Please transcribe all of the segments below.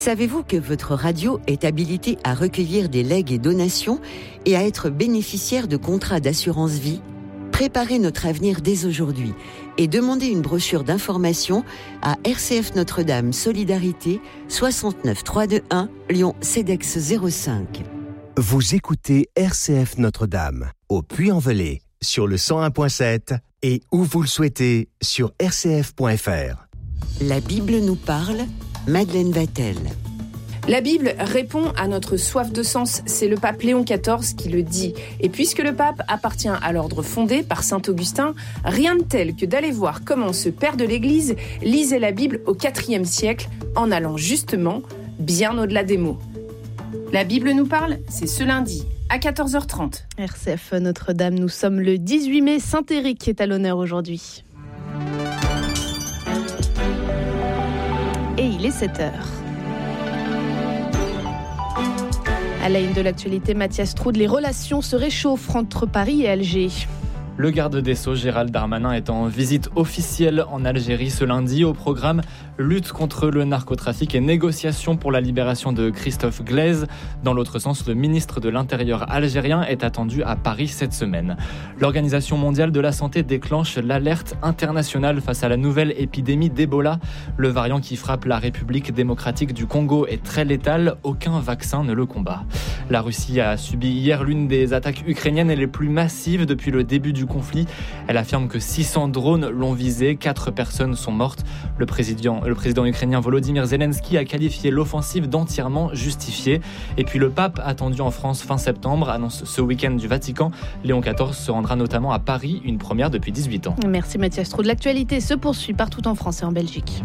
Savez-vous que votre radio est habilitée à recueillir des legs et donations et à être bénéficiaire de contrats d'assurance vie ? Préparez notre avenir dès aujourd'hui et demandez une brochure d'information à RCF Notre-Dame Solidarité 69 321 Lyon CEDEX 05. Vous écoutez RCF Notre-Dame au Puy-en-Velay sur le 101.7 et où vous le souhaitez sur rcf.fr. La Bible nous parle, Madeleine Vatel. La Bible répond à notre soif de sens, c'est le pape Léon XIV qui le dit. Et puisque le pape appartient à l'ordre fondé par saint Augustin, rien de tel que d'aller voir comment ce père de l'Église lisait la Bible au IVe siècle, en allant justement bien au-delà des mots. La Bible nous parle, c'est ce lundi à 14h30. RCF Notre-Dame, nous sommes le 18 mai, Saint-Éric est à l'honneur aujourd'hui. Et il est 7h. À la une de l'actualité, Mathias Troude, les relations se réchauffent entre Paris et Alger. Le garde des Sceaux Gérald Darmanin est en visite officielle en Algérie ce lundi. Au programme, lutte contre le narcotrafic et négociation pour la libération de Christophe Glaise. Dans l'autre sens, le ministre de l'Intérieur algérien est attendu à Paris cette semaine. L'Organisation mondiale de la santé déclenche l'alerte internationale face à la nouvelle épidémie d'Ebola. Le variant qui frappe la République démocratique du Congo est très létal. Aucun vaccin ne le combat. La Russie a subi hier l'une des attaques ukrainiennes les plus massives depuis le début du conflit. Elle affirme que 600 drones l'ont visé, 4 personnes sont mortes. Le président ukrainien Volodymyr Zelensky a qualifié l'offensive d'entièrement justifiée. Et puis le pape, attendu en France fin septembre, annonce ce week-end du Vatican. Léon XIV se rendra notamment à Paris, une première depuis 18 ans. Merci Mathias Troude. L'actualité se poursuit partout en France et en Belgique.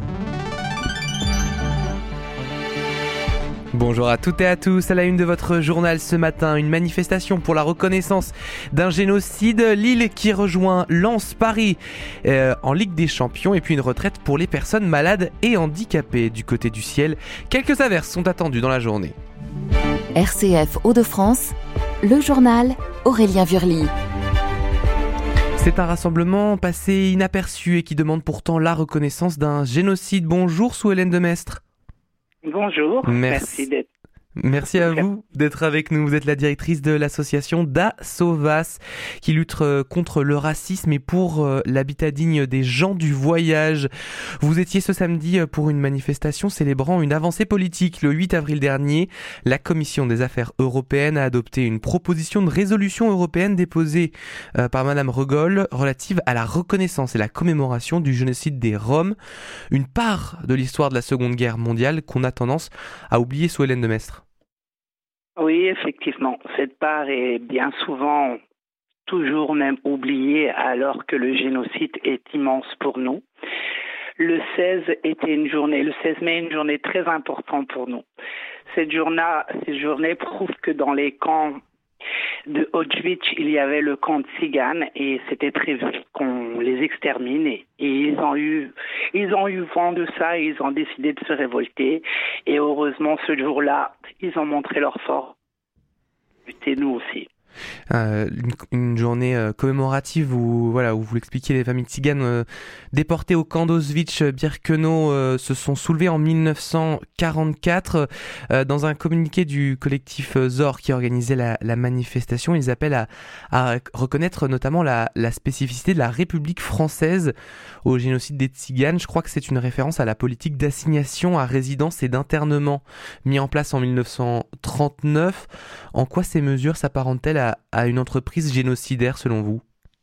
Bonjour à toutes et à tous, à la une de votre journal ce matin, une manifestation pour la reconnaissance d'un génocide, Lille qui rejoint Lens, Paris en Ligue des Champions et puis une retraite pour les personnes malades et handicapées du côté du ciel. Quelques averses sont attendues dans la journée. RCF Hauts-de-France, le journal Aurélien Vurly. C'est un rassemblement passé inaperçu et qui demande pourtant la reconnaissance d'un génocide. Bonjour Sue-Hélène Demestre. Bonjour, merci d'être. Merci à vous d'être avec nous. Vous êtes la directrice de l'association DASOVAS qui lutte contre le racisme et pour l'habitat digne des gens du voyage. Vous étiez ce samedi pour une manifestation célébrant une avancée politique. Le 8 avril dernier, la Commission des Affaires européennes a adopté une proposition de résolution européenne déposée par Madame Regol relative à la reconnaissance et la commémoration du génocide des Roms, une part de l'histoire de la Seconde Guerre mondiale qu'on a tendance à oublier sous Hélène Demestre. Oui, effectivement, cette part est bien souvent toujours même oubliée alors que le génocide est immense pour nous. Le 16 mai, une journée très importante pour nous. Cette journée prouve que dans les camps de Auschwitz, il y avait le camp de Tziganes et c'était prévu qu'on les extermine et ils ont eu vent de ça et ils ont décidé de se révolter et heureusement ce jour-là, ils ont montré leur force. Et nous aussi. Une journée commémorative où vous l'expliquez, les familles tziganes déportées au camp d'Auschwitz-Birkenau se sont soulevées en 1944. Dans un communiqué du collectif ZOR qui organisait la manifestation, ils appellent à reconnaître notamment la spécificité de la République française au génocide des tziganes. Je crois que c'est une référence à la politique d'assignation à résidence et d'internement mis en place en 1939. En quoi ces mesures s'apparentent-elles à une entreprise génocidaire selon vous ?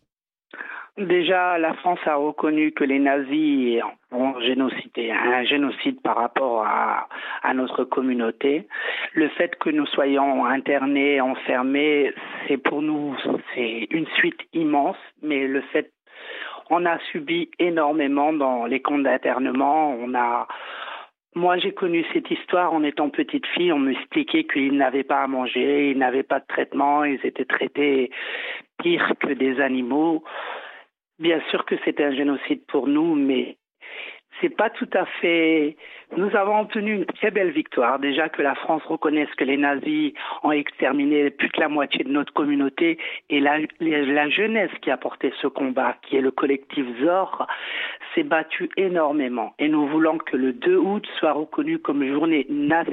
Déjà, la France a reconnu que les nazis ont génocidé, un génocide par rapport à notre communauté. Le fait que nous soyons internés, enfermés, pour nous, c'est une suite immense, mais le fait, on a subi énormément dans les camps d'internement, Moi, j'ai connu cette histoire en étant petite fille. On m'expliquait qu'ils n'avaient pas à manger, ils n'avaient pas de traitement, ils étaient traités pire que des animaux. Bien sûr que c'était un génocide pour nous, mais c'est pas tout à fait... Nous avons obtenu une très belle victoire. Déjà que la France reconnaisse que les nazis ont exterminé plus que la moitié de notre communauté, et la jeunesse qui a porté ce combat, qui est le collectif ZOR, s'est battue énormément. Et nous voulons que le 2 août soit reconnu comme journée nationale